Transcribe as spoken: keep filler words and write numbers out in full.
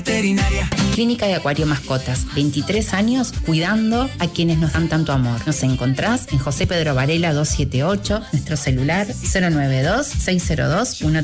Veterinaria. Clínica de Acuario Mascotas, veintitrés años cuidando a quienes nos dan tanto amor. Nos encontrás en José Pedro Varela doscientos setenta y ocho, nuestro celular cero nueve dos, seis cero dos, uno